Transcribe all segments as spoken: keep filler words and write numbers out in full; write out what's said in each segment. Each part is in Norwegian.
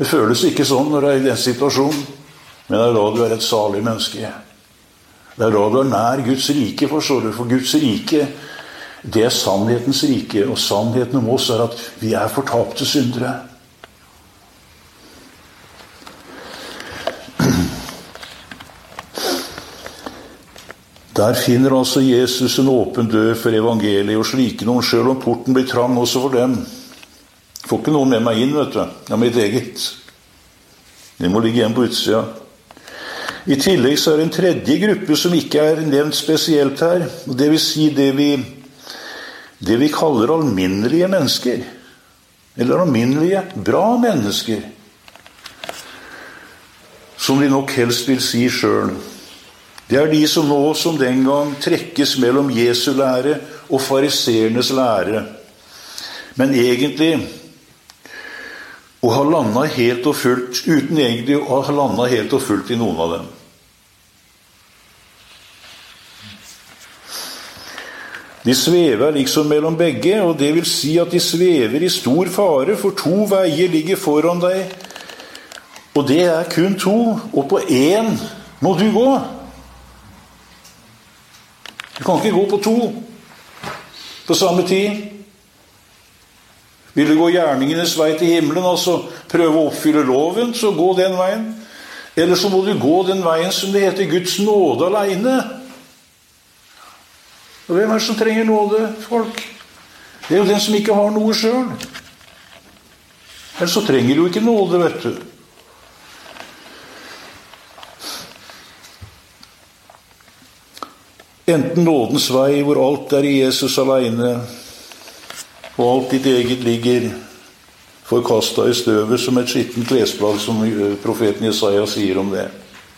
Det føles ikke sånn når du er i den situasjonen, men det er da du er et salig menneske. Det er da du er nær Guds rike, forstår du, for Guds rike, det er sannhetens rike, og sannheten om oss er at vi er fortapte syndere. Der finner altså Jesus en åpen dør for evangeliet, og slike noen, selv om porten blir trang også for dem. Får ikke noen med meg inn, vet du. Det er mitt eget. Det må ligge igjen på utsida. I tillegg så er det en tredje gruppe som ikke er nevnt spesielt her, og det vil si det vi, det vi kaller alminnelige mennesker. Eller alminnelige, bra mennesker. Som de nok helst vil si selv. Det er de som nå, som den gang, trekkes mellom Jesu lære og fariseernes lære. Men egentlig å ha landet helt og fullt, uten egentlig å ha landet helt og fullt i noen av dem. De svever liksom mellom begge, og det vil si at de svever i stor fare, for to veier ligger foran deg, og det er kun to, og på én må du gå. Du kan ikke gå på to på samme tid. Vil du gå gjerningenes vei til himmelen, altså prøve å oppfylle loven, så gå den veien. Eller så må du gå den veien som det heter Guds nåde alene. Og hvem er det som trenger nåde, folk? Det er jo den som ikke har noe selv. Eller så trenger du ikke nåde, vet du. Enten nådens vei, hvor alt er i Jesus alene, og alt ditt eget ligger forkastet i støvet som et skitten klesplagg, som profeten Jesaja sier om det.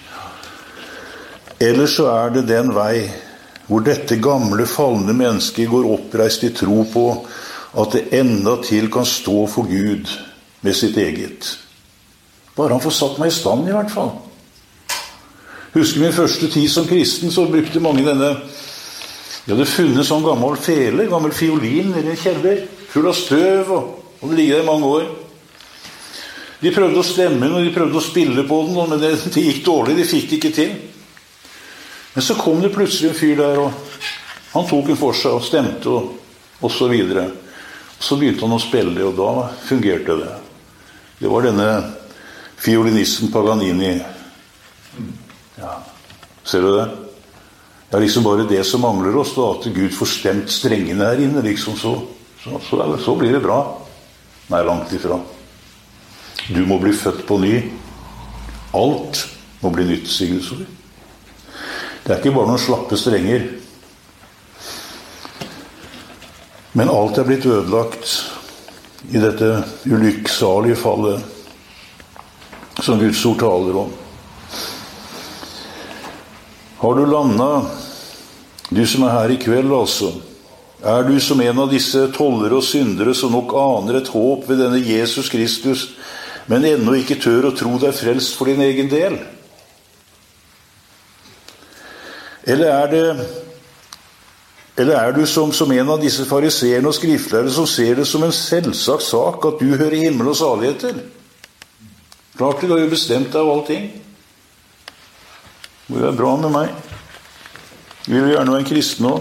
Eller så er det den vei hvor dette gamle, falne mennesket går oppreist i tro på at det enda til kan stå for Gud med sitt eget. Bare han får satt meg i stand i hvert fall. Husker min første tid som kristen, så brukte mange denne. Jeg hadde funnet sånn gammel fele, gammel fiolin i en kjeller, full av støv, og, og det ligger der i mange år. De prøvde å stemme den, og de prøvde å spille på den, men det, det gikk dårlig, de fikk det ikke til. Men så kom det plutselig en fyr der, og han tok den for seg og stemte, og, og så videre. Så begynte han å spille, og da fungerte det. Det var denne fiolinisten Paganini. Ja, ser du det? Det er liksom bare det som mangler oss, da, at Gud får stemt strengene her inne, liksom så, så, så, så blir det bra. Nei, langt ifra. Du må bli født på ny. Alt må bli nytt, sier Guds ord. Det er ikke bare noen slappe strenger. Men alt er blitt ødelagt i dette ulykksalige fallet som Guds ord taler om. Har du landet, du som er her i kveld altså, er du som en av disse tollere og syndere som nok aner et håp ved denne Jesus Kristus, men ennå ikke tør å tro deg frelst for din egen del? Eller er det, eller er du som, som en av disse fariseerne og skriftlærere som ser det som en selvsagt sak at du hører himmel og salighet til? Klart du har jo bestemt deg av allting. Det er bra med meg. Vil du gjerne være en kristen nå?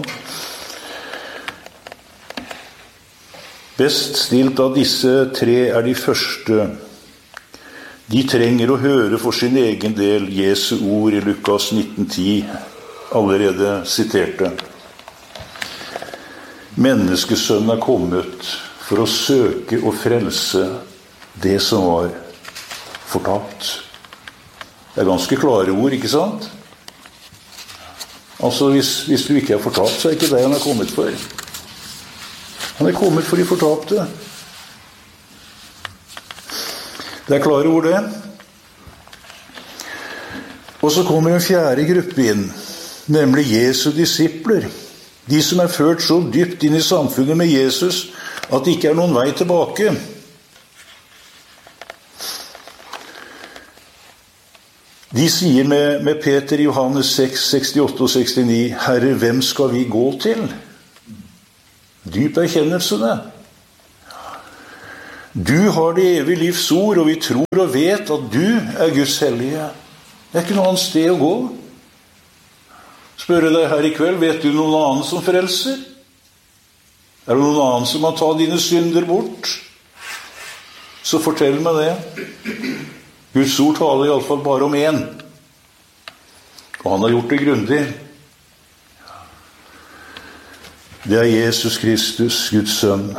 Best stilt av disse tre er de første. De trenger å høre for sin egen del Jesu ord i Lukas nitten ti, allerede siterte. Menneskesønnen er kommet for å søke og frelse det som var fortapt. Det er ganske klare ord, ikke sant? Altså, hvis, hvis du ikke er fortapt, så er ikke det han er kommet for. Han er kommet for de fortapte. Det er klare ord, det. Og så kommer en fjerde gruppe inn, nemlig Jesu disipler. De som er ført så dypt inn i samfunnet med Jesus, at det ikke er noen vei tilbake. De sier med, med Peter i Johannes seks, sekstiåtte og sekstini, Herre, hvem skal vi gå til? Dyp erkjennelse det. Du har det evige livs ord, og vi tror og vet at du er Guds hellige. Det er ikke noe annet sted å gå. Spør jeg deg her i kveld, vet du noen annen som frelser? Er det noen annen som har tatt dine synder bort? Så fortell meg det. Guds ord taler i alle fall bare om en. Og han har gjort det grundig. Det er Jesus Kristus, Guds sønn.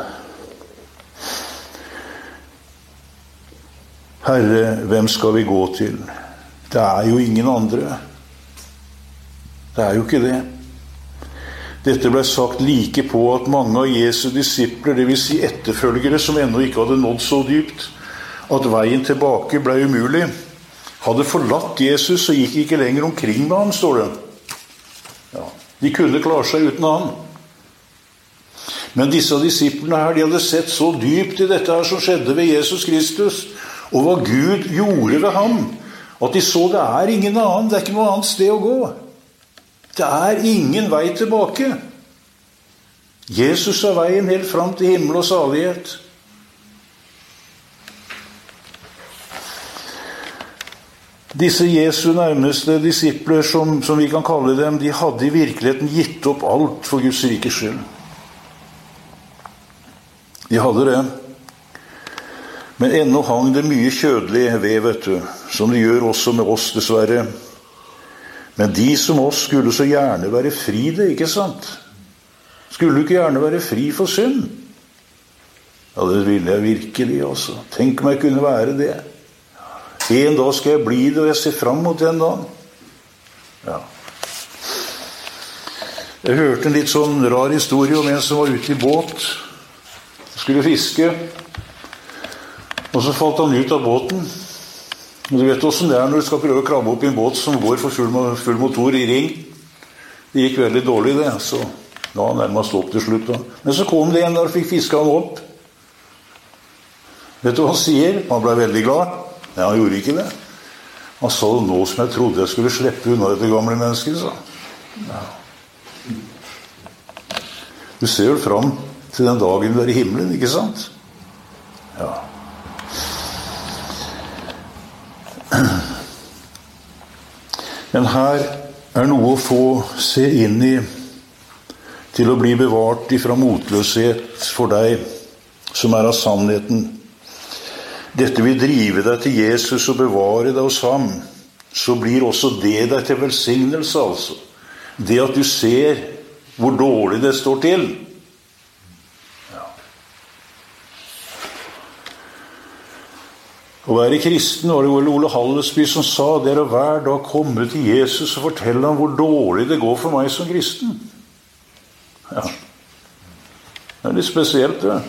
Herre, hvem skal vi gå til? Det er jo ingen andre. Det er jo ikke det. Dette ble sagt like på at mange av Jesu disipler, det vil si etterfølgere som ennå ikke hadde nådd så dypt, at veien tilbake ble umulig, hadde forlatt Jesus og gikk ikke lenger omkring med ham, står det. Ja, de kunne klare seg uten han. Men disse disiplene her, de hadde sett så dypt i dette her som skjedde ved Jesus Kristus, og hva Gud gjorde ved ham, at de så det er ingen annen, det er ikke noe annet sted å gå. Det er ingen vei tilbake. Jesus er veien helt fram til himmel og salighet. Disse Jesu nærmeste disipler, som, som vi kan kalle dem, de hadde i virkeligheten gitt opp alt for Guds rikes skyld. De hadde det. Men ennå hang det mye kjødelig ved, vet du, som det gjør også med oss, dessverre. Men de som oss skulle så gjerne være fri det, ikke sant? Skulle du ikke gjerne være fri for synd? Ja, det ville jeg virkelig også. Tenk om jeg kunne være det. En dag skal jeg bli det, og jeg ser frem mot den dagen. Ja. Jeg hørte en litt sånn rar historie om en som var ute i båt, skulle fiske, og så falt han ut av båten. Og du vet hvordan det er når du skal prøve å krabbe opp i en båt som går for full, full motor i ring. Det gikk veldig dårlig det, så da var han nærmest opp til slutt. Da. Men så kom det en der og fikk fisket han opp. Vet du hva han sier? Han ble veldig glad. Nei, han gjorde ikke det. Han sa det nå som jeg trodde jeg skulle slippe unna dette gamle mennesket, så. Ja. Du ser jo fram til den dagen du er i himmelen, ikke sant? Ja. Men her er noe å få se inn i til å bli bevart ifra motløshet for deg som er av sannheten. Dette vil drive deg til Jesus og bevare deg hos ham. Så blir også det deg til velsignelse, altså. Det at du ser hvor dårlig det står til. Å være kristen var det Ole Hallesby som sa, det er å hver dag komme til Jesus og fortelle ham hvor dårlig det går for meg som kristen. Ja. Det er litt spesielt, det.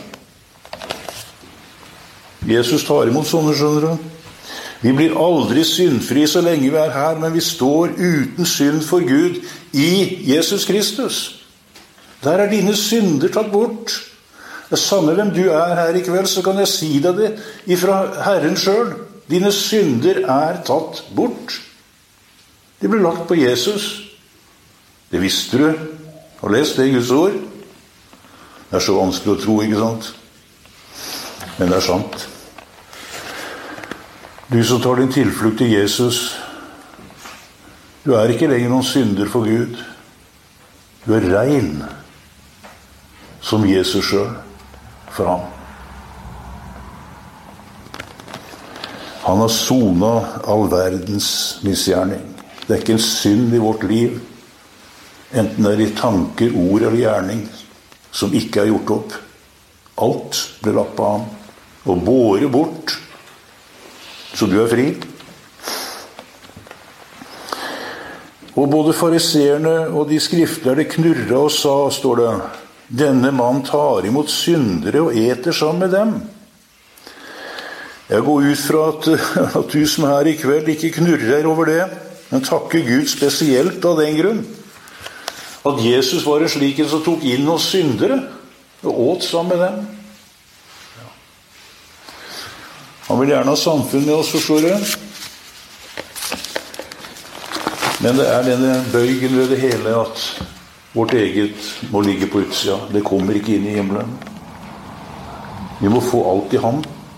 Jesus tar imot sånne, skjønner du. Vi blir aldri syndfri så lenge vi er her, men vi står uten synd for Gud i Jesus Kristus. Der er dine synder tatt bort. Det er samme hvem du er her i kveld, så kan jeg si deg det ifra Herren selv. Dine synder er tatt bort. De ble lagt på Jesus. Det visste du. Har lest det i Guds ord. Det er så vanskelig å tro, ikke sant? Men det er sant. Du som tar din tilflukt til Jesus, du er ikke lenger noen synder for Gud. Du er rein som Jesus selv. For ham. Han har sonet all verdens misgjerning. Det er ikke en synd i vårt liv, enten det er i tanker, ord eller gjerning, som ikke er gjort opp. Alt ble lagt på ham, og båret bort, så du er fri. Og både fariseerne og de skriftlærde knurret og sa, står det, denne mann tar imot syndere og eter sammen med dem. Jeg går ut fra at, at du som er her i kveld ikke knurrer over det, men takker Gud spesielt av den grunn. At Jesus var en slik som tok inn hos syndere og åt sammen med dem. Han vil gjerne ha samfunn med oss, forstår du. Men det er denne bøygen ved det hele at vårt eget må ligge på utsida. Det kommer ikke inn i himmelen. Vi må få alt i ham.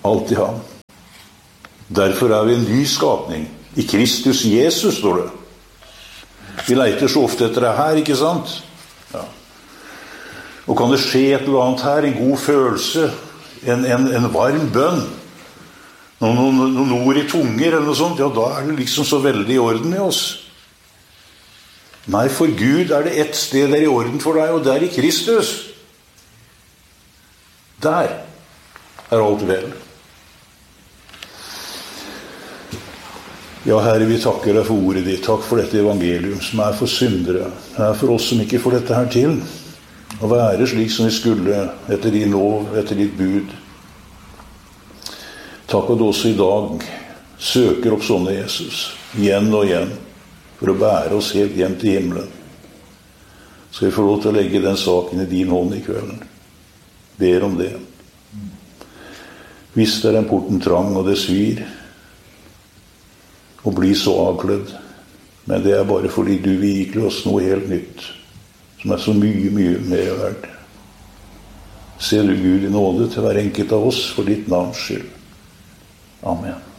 Alt i ham. Derfor er vi en ny skapning. I Kristus Jesus, står det. Vi leiter så ofte etter det her, ikke sant? Ja. Og kan det skje et eller annet her, en god følelse, en, en, en varm bønn, noen, noen, noen ord i tunger eller noe sånt, ja, da er det liksom så veldig i orden med oss. Nei, for Gud er det ett sted der i orden for deg, og det er i Kristus. Der er alt vel. Ja, Herre, vi takker deg for ordet ditt. Takk for dette evangelium som er for syndere. Det er for oss som ikke får dette her til. Å være slik som vi skulle etter din lov, etter ditt bud. Takk at du også i dag søker opp sånne Jesus, igjen og igjen, for å bære oss helt hjem til himmelen. Skal vi få lov til å legge den saken i din hånd i kvelden. Ber om det. Hvis det er en porten trang og det svir, og bli så avkledd, men det er bare fordi du vil ikle oss noe helt nytt, som er så mye, mye mer verdt. Se du Gud i nåde til hver enkelt av oss for ditt navns skyld. Amen.